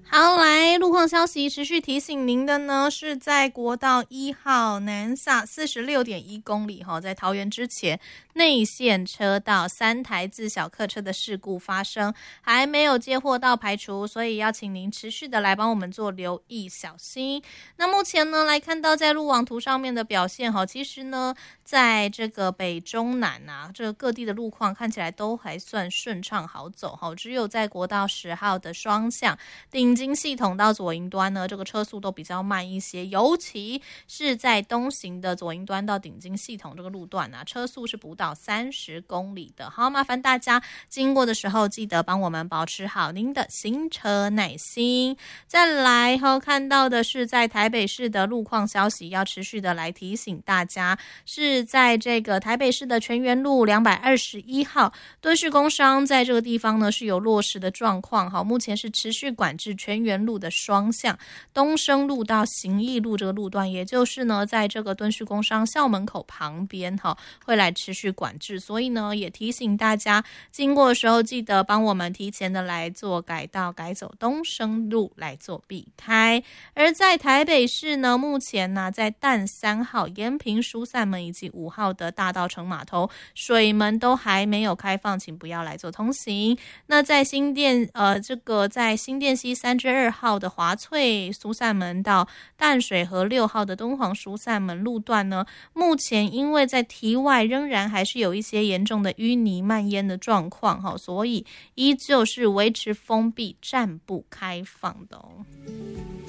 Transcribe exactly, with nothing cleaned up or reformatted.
好，来路况消息，持续提醒您的呢，是在国道一号南下四十六点一公里哈，在桃园之前内线车道三台自小客车的事故发生，还没有接获到排除，所以要请您持续的来帮我们做留意小心。那目前呢来看到在路网图上面的表现哈，其实呢在这个北中南啊，这个各地的路况看起来都还算顺畅好走哈，只有在国道十号的双向顶金系统到左营端呢，这个车速都比较慢一些，尤其是在东行的左营端到顶金系统这个路段啊，车速是不到三十公里的。好，麻烦大家经过的时候记得帮我们保持好您的行车耐心。再来后看到的是在台北市的路况消息，要持续的来提醒大家，是在这个台北市的全园路两百二十一号敦叙工商，在这个地方呢是有落实的状况，好，目前是持续管制全园路的双向东升路到行义路这个路段，也就是呢在这个敦叙工商校门口旁边哈，会来持续管制，所以呢也提醒大家经过的时候记得帮我们提前的来做改道，改走东升路来做避开。而在台北市呢，目前呢在淡三号延平疏散门以及五号的大道城码头水门都还没有开放，请不要来做通行。那在新店呃这个在新店溪三之二号的华翠疏散门到淡水河六号的敦煌疏散门路段呢，目前因为在堤外仍然还是有一些严重的淤泥漫淹的状况，所以依旧是维持封闭暂不开放的哦。